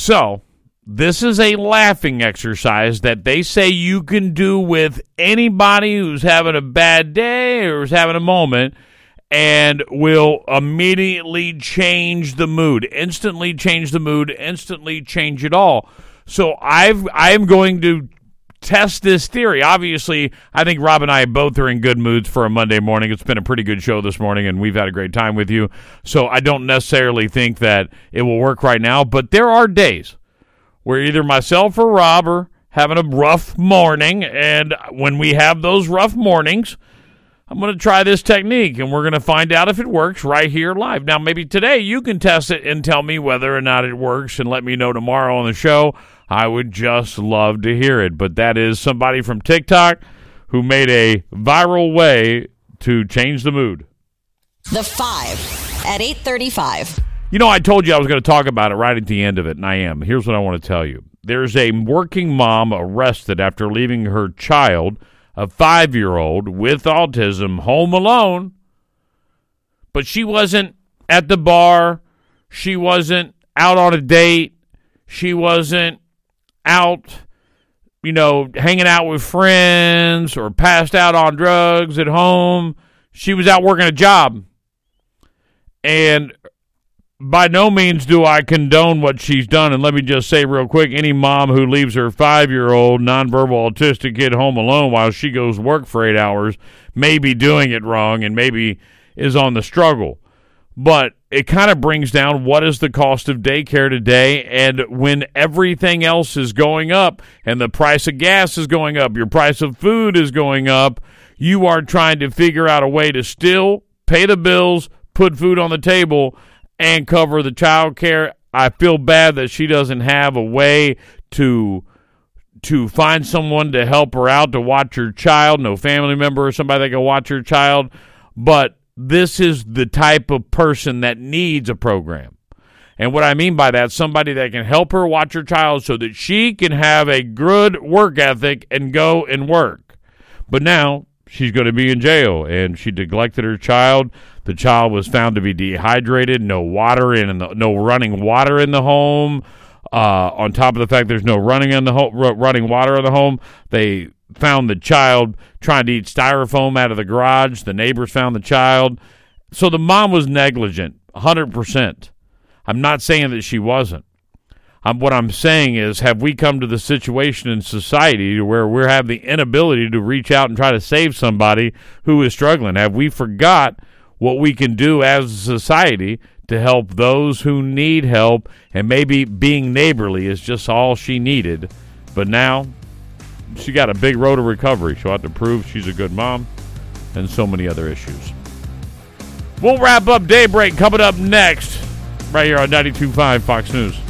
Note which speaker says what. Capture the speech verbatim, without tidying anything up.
Speaker 1: So, this is a laughing exercise that they say you can do with anybody who's having a bad day or is having a moment, and will immediately change the mood, instantly change the mood, instantly change it all. So I've I'm going to test this theory. Obviously, I think Rob and I both are in good moods for a Monday morning. It's been a pretty good show this morning, and we've had a great time with you. So I don't necessarily think that it will work right now, but there are days where either myself or Rob are having a rough morning, and when we have those rough mornings, I'm going to try this technique, and we're going to find out if it works right here live. Now, maybe today you can test it and tell me whether or not it works and let me know tomorrow on the show. I would just love to hear it. But that is somebody from TikTok who made a viral way to change the mood.
Speaker 2: The Five at eight thirty-five.
Speaker 1: You know, I told you I was going to talk about it right at the end of it, and I am. Here's what I want to tell you. There's a working mom arrested after leaving her child, a five-year-old with autism, home alone, but she wasn't at the bar. She wasn't out on a date. She wasn't out, you know, hanging out with friends or passed out on drugs at home. She was out working a job. And by no means do I condone what she's done. And let me just say real quick, any mom who leaves her five-year-old nonverbal autistic kid home alone while she goes to work for eight hours may be doing it wrong and maybe is on the struggle. But it kind of brings down what is the cost of daycare today, and when everything else is going up and the price of gas is going up, your price of food is going up, you are trying to figure out a way to still pay the bills, put food on the table, and cover the child care. I feel bad that she doesn't have a way to to find someone to help her out to watch her child, no family member or somebody that can watch her child. But this is the type of person that needs a program. And what I mean by that, somebody that can help her watch her child so that she can have a good work ethic and go and work. But now she's going to be in jail, and she neglected her child. The child was found to be dehydrated, no water in, the, no running water in the home. Uh, on top of the fact there's no running in the ho- running water in the home, they found the child trying to eat styrofoam out of the garage. The neighbors found the child. So the mom was negligent, one hundred percent. I'm not saying that she wasn't. Um, what I'm saying is, have we come to the situation in society where we have the inability to reach out and try to save somebody who is struggling? Have we forgot what we can do as a society to help those who need help, and maybe being neighborly is just all she needed? But now she got a big road to recovery. She'll have to prove she's a good mom and so many other issues. We'll wrap up Daybreak coming up next right here on ninety-two point five Fox News.